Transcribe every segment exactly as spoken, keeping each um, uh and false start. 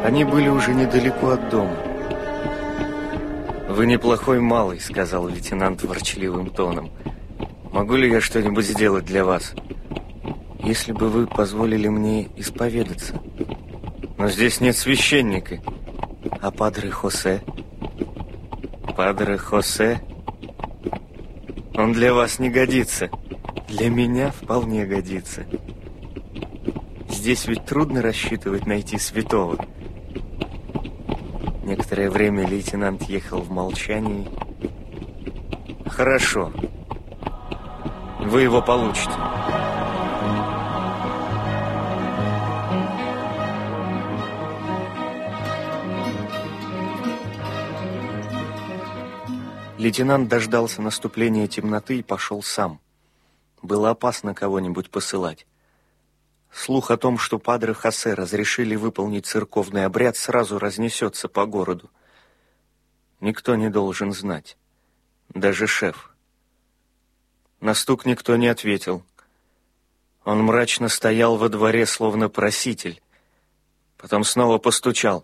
Они были уже недалеко от дома. «Вы неплохой малый», — сказал лейтенант ворчливым тоном. «Могу ли я что-нибудь сделать для вас? Если бы вы позволили мне исповедаться. Но здесь нет священника. А падре Хосе? Падре Хосе? Он для вас не годится. Для меня вполне годится. Здесь ведь трудно рассчитывать найти святого». Некоторое время лейтенант ехал в молчании. «Хорошо. Вы его получите». Лейтенант дождался наступления темноты и пошел сам. Было опасно кого-нибудь посылать. Слух о том, что падре Хосе разрешили выполнить церковный обряд, сразу разнесется по городу. Никто не должен знать. Даже шеф. На стук никто не ответил. Он мрачно стоял во дворе, словно проситель. Потом снова постучал.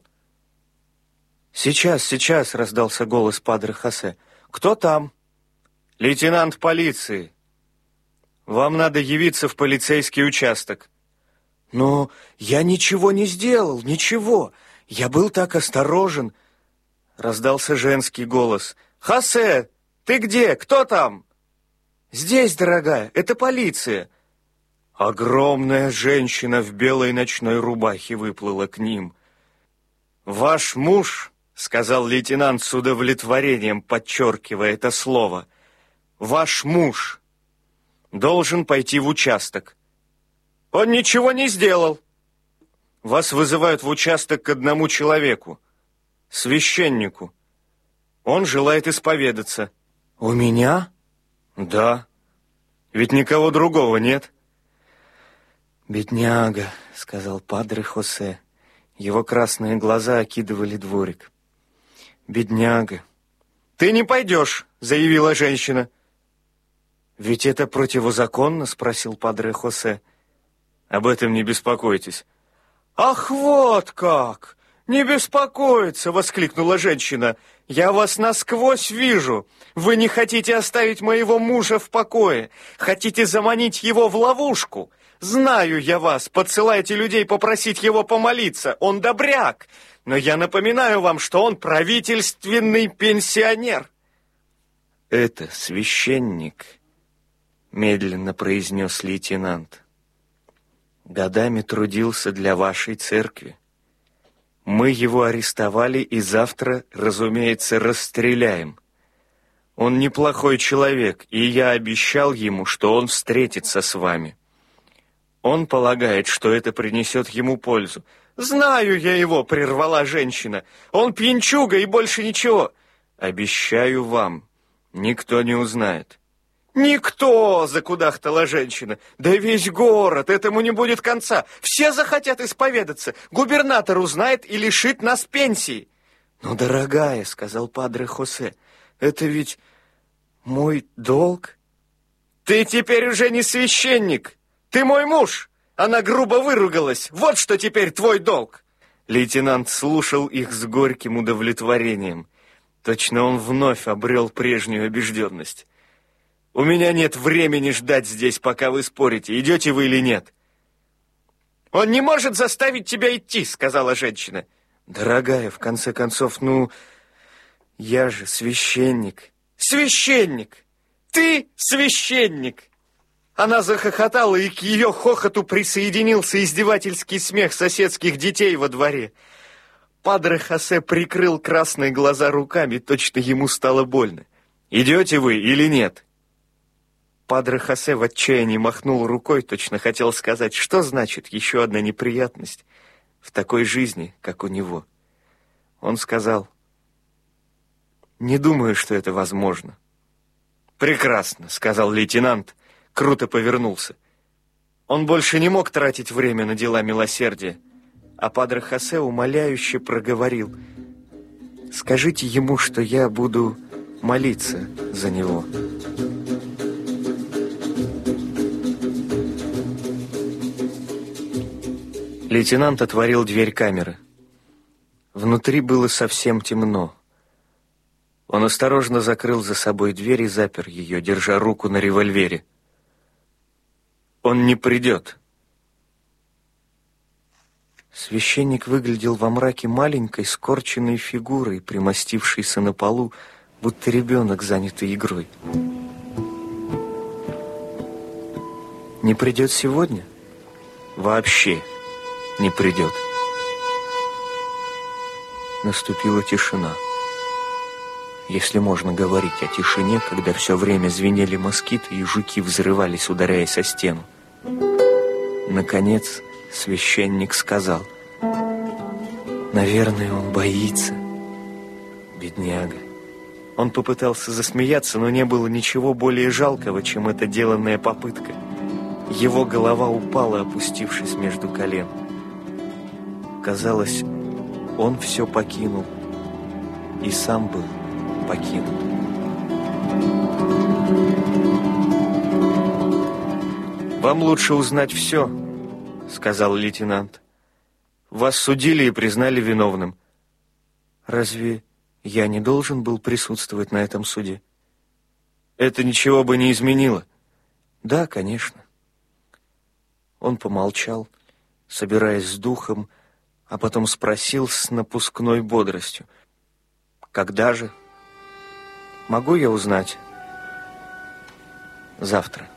«Сейчас, сейчас!» — раздался голос падре Хосе. «Кто там?» «Лейтенант полиции. Вам надо явиться в полицейский участок». «Но я ничего не сделал, ничего. Я был так осторожен». Раздался женский голос. «Хосе, ты где? Кто там?» «Здесь, дорогая, это полиция». Огромная женщина в белой ночной рубахе выплыла к ним. «Ваш муж», — сказал лейтенант с удовлетворением, подчеркивая это слово, «ваш муж должен пойти в участок». «Он ничего не сделал». «Вас вызывают в участок к одному человеку, священнику. Он желает исповедаться». «У меня?» «Да. Ведь никого другого нет». «Бедняга», — сказал падре Хосе. Его красные глаза окидывали дворик. «Бедняга». «Ты не пойдешь», — заявила женщина. «Ведь это противозаконно?» — спросил падре Хосе. «Об этом не беспокойтесь». «Ах, вот как! Не беспокоиться!» — воскликнула женщина. «Я вас насквозь вижу. Вы не хотите оставить моего мужа в покое. Хотите заманить его в ловушку. Знаю я вас. Подсылаете людей попросить его помолиться. Он добряк. Но я напоминаю вам, что он правительственный пенсионер». «Это священник», — медленно произнес лейтенант. «Годами трудился для вашей церкви. Мы его арестовали и завтра, разумеется, расстреляем. Он неплохой человек, и я обещал ему, что он встретится с вами. Он полагает, что это принесет ему пользу». «Знаю я его», — прервала женщина. «Он пьянчуга и больше ничего». «Обещаю вам, никто не узнает». «Никто!» — закудахтала женщина. «Да весь город, этому не будет конца. Все захотят исповедаться. Губернатор узнает и лишит нас пенсии». «Но, дорогая», — сказал падре Хосе, — «это ведь мой долг». «Ты теперь уже не священник. Ты мой муж». Она грубо выругалась. «Вот что теперь твой долг». Лейтенант слушал их с горьким удовлетворением. Точно он вновь обрел прежнюю убежденность. «У меня нет времени ждать здесь, пока вы спорите, идете вы или нет». «Он не может заставить тебя идти», — сказала женщина. «Дорогая, в конце концов, ну, я же священник». «Священник! Ты священник!» Она захохотала, и к ее хохоту присоединился издевательский смех соседских детей во дворе. Падре Хосе прикрыл красные глаза руками, точно ему стало больно. «Идете вы или нет?» Падре Хосе в отчаянии махнул рукой, точно хотел сказать, что значит еще одна неприятность в такой жизни, как у него. Он сказал: «Не думаю, что это возможно». «Прекрасно», — сказал лейтенант, круто повернулся. Он больше не мог тратить время на дела милосердия, а падре Хосе умоляюще проговорил: «Скажите ему, что я буду молиться за него». Лейтенант отворил дверь камеры. Внутри было совсем темно. Он осторожно закрыл за собой дверь и запер ее, держа руку на револьвере. Он не придет. Священник выглядел во мраке маленькой, скорченной фигурой, примостившейся на полу, будто ребенок, занятый игрой. Не придет сегодня? Вообще не придет. Наступила тишина. Если можно говорить о тишине, когда все время звенели москиты и жуки взрывались, ударяясь о стену. Наконец священник сказал: «Наверное, он боится. Бедняга». Он попытался засмеяться, но не было ничего более жалкого, чем эта деланная попытка. Его голова упала, опустившись между колен. Казалось, он все покинул и сам был покинут. «Вам лучше узнать все», — сказал лейтенант. «Вас судили и признали виновным». «Разве я не должен был присутствовать на этом суде?» «Это ничего бы не изменило». «Да, конечно». Он помолчал, собираясь с духом, а потом спросил с напускной бодростью: «Когда же? Могу я узнать?» «Завтра».